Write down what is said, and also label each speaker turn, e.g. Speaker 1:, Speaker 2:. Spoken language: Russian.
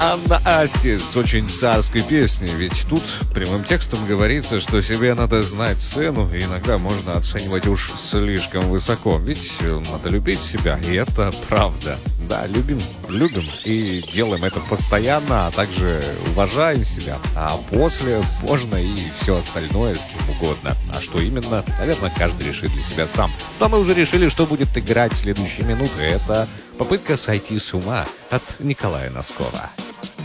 Speaker 1: Анна Асти с очень царской песней, ведь тут прямым текстом говорится, что себе надо знать цену, и иногда можно оценивать уж слишком высоко, ведь надо любить себя, и это правда. Да, любим и делаем это постоянно, а также уважаем себя, а после можно и все остальное с кем угодно. А что именно, наверное, каждый решит для себя сам. Но мы уже решили, что будет играть следующие минуты. Это попытка сойти с ума от Николая Носкова.